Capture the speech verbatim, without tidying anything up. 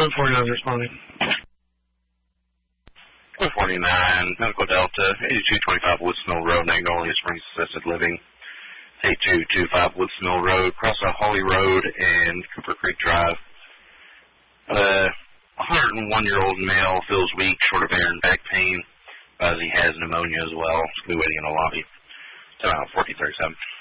one forty-nine responding. one forty-nine, Medical Delta, eighty-two twenty-five Woods Mill Road, Magnolia Springs Assisted Living. eighty-two twenty-five Woods Mill Road, cross a Holly Road and Cooper Creek Drive. Uh, a one hundred one year old male feels weak, short of air and back pain, as he has pneumonia as well. He's going to be waiting in the lobby. Time out, fourteen thirty-seven.